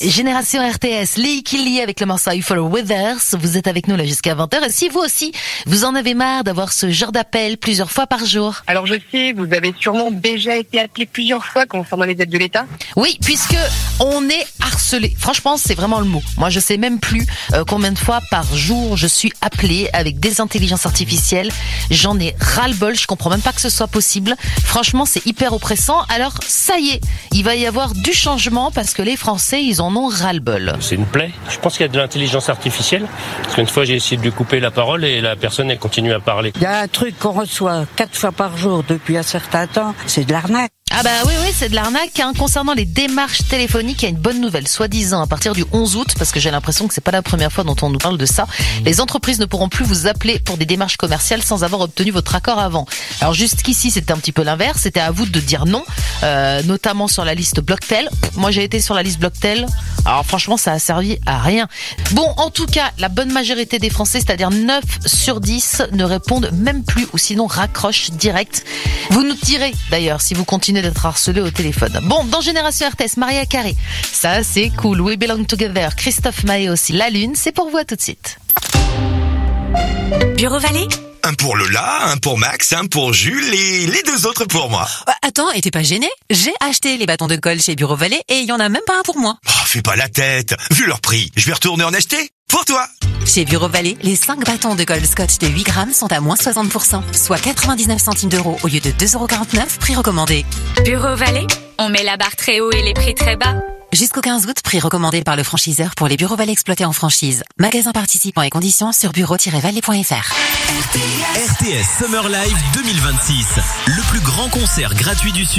Génération RTS, Lee Killy avec le morceau For Weathers. Vous êtes avec nous là jusqu'à 20h. Et si vous aussi, vous en avez marre d'avoir ce genre d'appel plusieurs fois par jour. Alors je sais, vous avez sûrement déjà été appelé plusieurs fois concernant les aides de l'État. Oui, puisque on est harcelé. Franchement, c'est vraiment le mot. Moi, je sais même plus combien de fois par jour je suis appelée avec des intelligences artificielles. J'en ai ras-le-bol. Je comprends même pas que ce soit possible. Franchement, c'est hyper oppressant. Alors, ça y est, il va y avoir du changement parce que les Français, ils en ont ras-le-bol. C'est une plaie. Je pense qu'il y a de l'intelligence artificielle. Parce qu'une fois, j'ai essayé de lui couper la parole et la personne, elle continue à parler. Il y a un truc qu'on reçoit 4 fois par jour depuis un certain temps, c'est de l'arnaque. Ah bah oui, c'est de l'arnaque. Concernant les démarches téléphoniques, il y a une bonne nouvelle. Soi-disant, à partir du 11 août, parce que j'ai l'impression que c'est pas la première fois dont on nous parle de ça, les entreprises ne pourront plus vous appeler pour des démarches commerciales sans avoir obtenu votre accord avant. Alors jusqu'ici, c'était un petit peu l'inverse. C'était à vous de dire non, notamment sur la liste Blocktel. Moi, j'ai été sur la liste Blocktel. Alors franchement, ça a servi à rien. Bon, en tout cas, la bonne majorité des Français, c'est-à-dire 9 sur 10, ne répondent même plus ou sinon raccrochent direct. Vous nous direz d'ailleurs si vous continuez d'être harcelé au téléphone. Bon, dans Génération RTS, Maria Carey. Ça, c'est cool. We Belong Together. Christophe Maé aussi. La Lune, c'est pour vous à tout de suite. Bureau Vallée? Un pour Lola, un pour Max, un pour Jules et les 2 autres pour moi. Attends, et t'es pas gêné? J'ai acheté les bâtons de colle chez Bureau Vallée et il y en a même pas un pour moi. Oh, fais pas la tête. Vu leur prix, je vais retourner en acheter. Pour toi. Chez Bureau Vallée, les 5 bâtons de colle Scotch de 8 grammes sont à moins 60%, soit 99 centimes d'euros au lieu de 2,49 €, prix recommandé. Bureau Vallée, on met la barre très haut et les prix très bas. Jusqu'au 15 août, prix recommandé par le franchiseur pour les Bureaux Vallée exploités en franchise. Magasins participants et conditions sur bureau-vallée.fr. RTS Summer Live 2026. Le plus grand concert gratuit du Sud.